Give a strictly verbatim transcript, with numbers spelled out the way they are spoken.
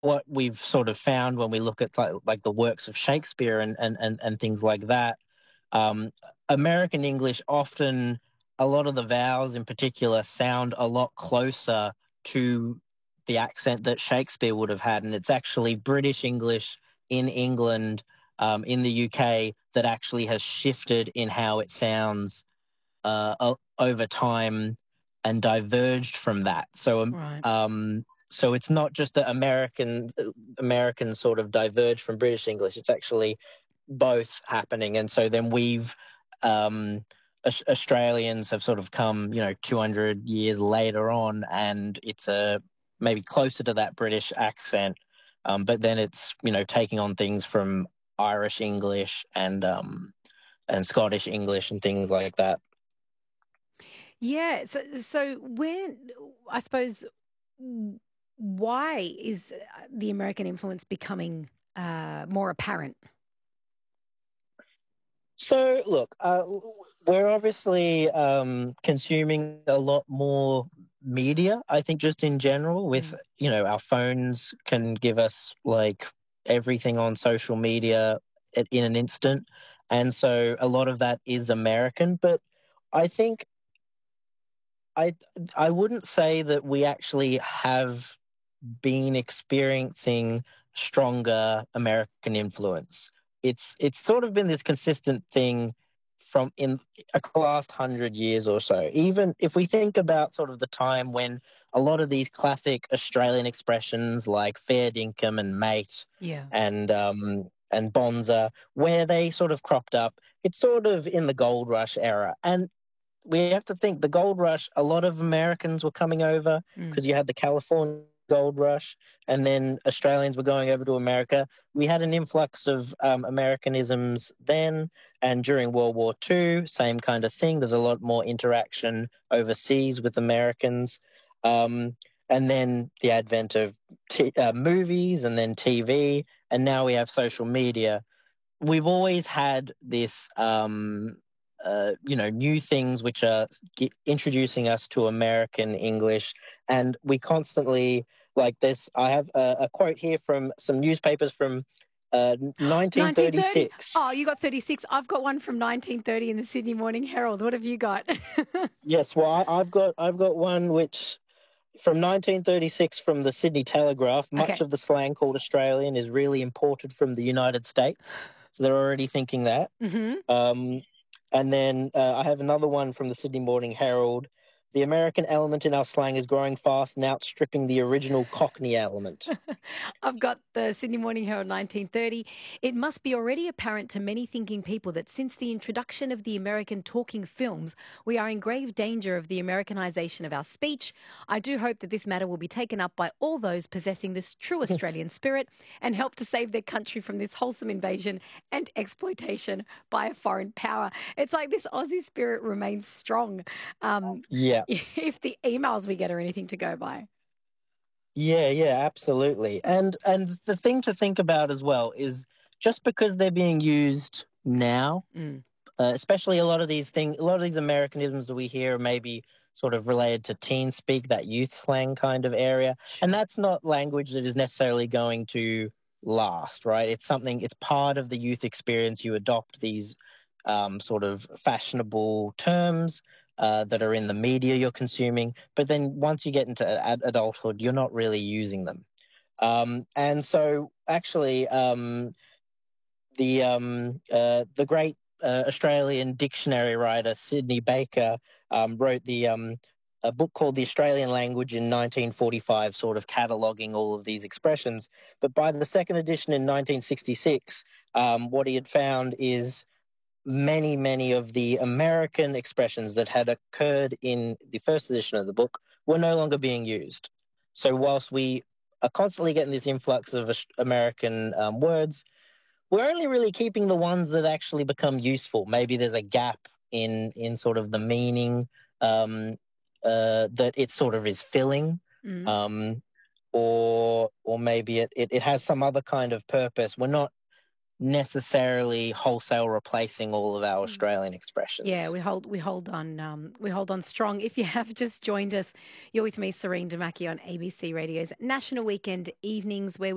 what we've sort of found when we look at like, like the works of Shakespeare and, and, and, and things like that, um, American English often, a lot of the vowels in particular sound a lot closer to the accent that Shakespeare would have had. And it's actually British English in England, um, in the U K, that actually has shifted in how it sounds uh, o- over time and diverged from that. So, um, Right. um, so it's not just that American Americans sort of diverge from British English. It's actually both happening, and so then we've um, Aus- Australians have sort of come, you know, two hundred years later on, and it's a maybe closer to that British accent, um, but then it's you know taking on things from Irish English and um, and Scottish English and things like that. Yeah. So, so when I suppose, w- why is uh, the American influence becoming uh, more apparent? So, look, uh, we're obviously um, consuming a lot more media, I think, just in general, with, Mm. you know, our phones can give us like everything on social media at, in an instant. And so a lot of that is American. But I think I, I wouldn't say that we actually have been experiencing stronger American influence. It's it's sort of been this consistent thing from in the last hundred years or so. Even if we think about sort of the time when a lot of these classic Australian expressions like fair dinkum and mate Yeah. and um, and bonza, where they sort of cropped up, it's sort of in the gold rush era. And we have to think the gold rush, a lot of Americans were coming over Mm. because you had the California gold rush, and then Australians were going over to America. We had an influx of um, Americanisms then, and during World War Two, same kind of thing. There's a lot more interaction overseas with Americans. Um, and then the advent of t- uh, movies and then T V, and now we have social media. We've always had this, um, uh, you know, new things which are ge- introducing us to American English, and we constantly like this. I have a, a quote here from some newspapers from uh, nineteen thirty? nineteen thirty-six. Oh, you got thirty-six. I've got one from nineteen thirty in the Sydney Morning Herald. What have you got? Yes, well, I, I've got I've got one which from nineteen thirty-six from the Sydney Telegraph. Much Okay. of the slang called Australian is really imported from the United States, so they're already thinking that. Hmm. Um, and then uh, I have another one from the Sydney Morning Herald. The American element in our slang is growing fast and outstripping the original Cockney element. I've got the Sydney Morning Herald nineteen thirty. It must be already apparent to many thinking people that since the introduction of the American talking films, we are in grave danger of the Americanization of our speech. I do hope that this matter will be taken up by all those possessing this true Australian spirit and help to save their country from this wholesome invasion and exploitation by a foreign power. It's like this Aussie spirit remains strong. Um, Yeah, if the emails we get are anything to go by. yeah, yeah, absolutely. And and the thing to think about as well is just because they're being used now, Mm. uh, especially a lot of these things, a lot of these Americanisms that we hear are maybe sort of related to teen speak, that youth slang kind of area. And Sure. that's not language that is necessarily going to last, right? It's something, it's part of the youth experience. You adopt these um, sort of fashionable terms uh, that are in the media you're consuming. But then once you get into ad- adulthood, you're not really using them. Um, and so actually, um, the um, uh, the great uh, Australian dictionary writer Sidney Baker um, wrote the um, a book called The Australian Language in nineteen forty-five, sort of cataloguing all of these expressions. But by the second edition in nineteen sixty-six, um, what he had found is many, many of the American expressions that had occurred in the first edition of the book were no longer being used. So whilst we are constantly getting this influx of American um, words, we're only really keeping the ones that actually become useful. Maybe there's a gap in in sort of the meaning um, uh, that it sort of is filling, Mm. um, or or maybe it, it it has some other kind of purpose. We're not necessarily wholesale replacing all of our Australian Yeah, expressions. we hold we hold on um, we hold on strong. If you have just joined us, you're with me, Serene Damaki, on A B C Radio's National Weekend Evenings, where